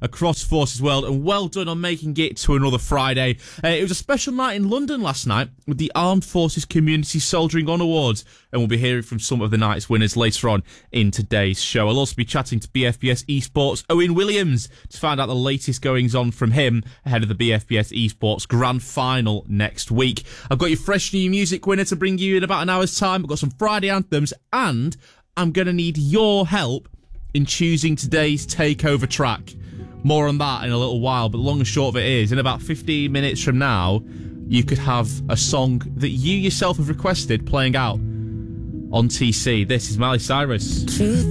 across Forces World, and well done on making it to another Friday. It was a special night in London last night with the Armed Forces Community Soldiering On Awards, and we'll be hearing from some of the night's winners later on in today's show. I'll also be chatting to BFBS Esports Owen Williams to find out the latest goings on from him ahead of the BFBS Esports Grand Final next week. I've got your fresh new music winner to bring you in about an hour's time. I've got some Friday anthems, and I'm going to need your help in choosing today's takeover track. More on that in a little while, but the long and short of it is, in about 15 minutes from now, you could have a song that you yourself have requested playing out on TC. This is Miley Cyrus. Truth